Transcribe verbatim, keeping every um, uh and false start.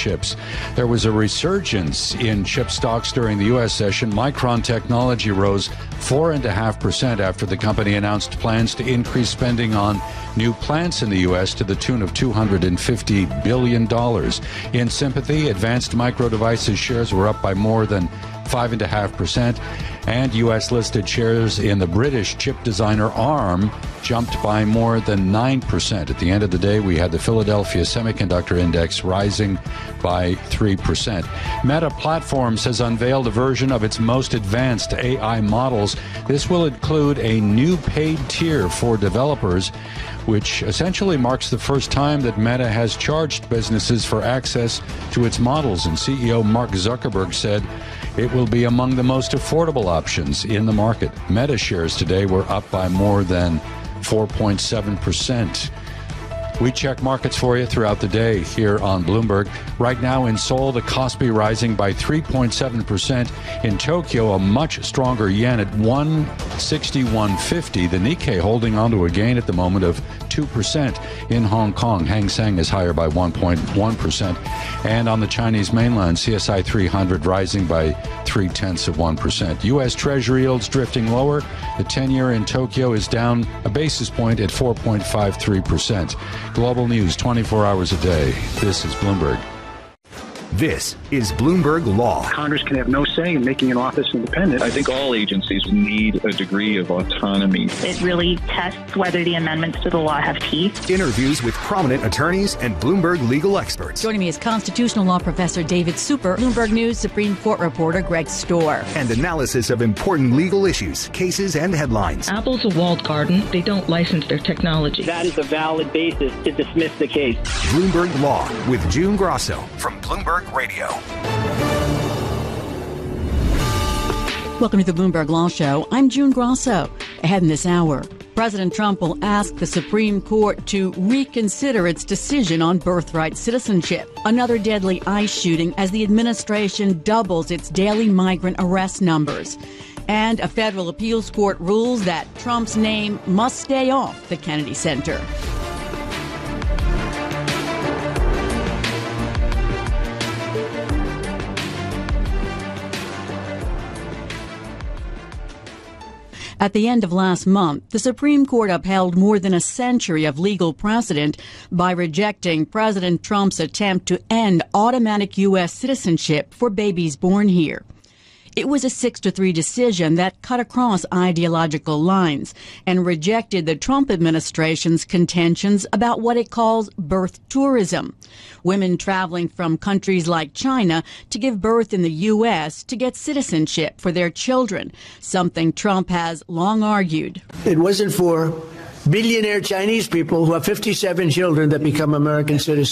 chips. There was a resurgence in chip stocks during the U S session. Micron Technology rose four point five percent after the company announced plans to increase spending on new plants in the U S to the tune of two hundred fifty billion dollars. In sympathy, Advanced Micro Devices shares were up by more than five point five percent, and U S-listed shares in the British chip designer ARM jumped by more than nine percent. At the end of the day, we had the Philadelphia Semiconductor Index rising by three percent. Meta Platforms has unveiled a version of its most advanced A I models. This will include a new paid tier for developers, which essentially marks the first time that Meta has charged businesses for access to its models. And C E O Mark Zuckerberg said it will be among the most affordable options in the market. Meta shares today were up by more than four point seven percent. We check markets for you throughout the day here on Bloomberg. Right now in Seoul, the Kospi rising by three point seven percent. In Tokyo, a much stronger yen at one sixty-one fifty. The Nikkei holding on to a gain at the moment of two percent. In Hong Kong, Hang Seng is higher by one point one percent. And on the Chinese mainland, C S I three hundred rising by three tenths of one percent. U S Treasury yields drifting lower. The ten-year in Tokyo is down a basis point at four point five three percent. Global news twenty-four hours a day. This is Bloomberg. This is Bloomberg Law. Congress can have no say in making an office independent. I think all agencies need a degree of autonomy. It really tests whether the amendments to the law have teeth. Interviews with prominent attorneys and Bloomberg legal experts. Joining me is constitutional law professor David Super, Bloomberg News Supreme Court reporter Greg Storr. And analysis of important legal issues, cases, and headlines. Apple's a walled garden. They don't license their technology. That is a valid basis to dismiss the case. Bloomberg Law with June Grosso from Bloomberg Radio. Welcome to the Bloomberg Law Show. I'm June Grosso. Ahead in this hour, President Trump will ask the Supreme Court to reconsider its decision on birthright citizenship. Another deadly ICE shooting as the administration doubles its daily migrant arrest numbers. And a federal appeals court rules that Trump's name must stay off the Kennedy Center. At the end of last month, the Supreme Court upheld more than a century of legal precedent by rejecting President Trump's attempt to end automatic U S citizenship for babies born here. It was a six to three decision that cut across ideological lines and rejected the Trump administration's contentions about what it calls birth tourism. Women traveling from countries like China to give birth in the U S to get citizenship for their children, something Trump has long argued. It wasn't for billionaire Chinese people who have fifty-seven children that become American citizens.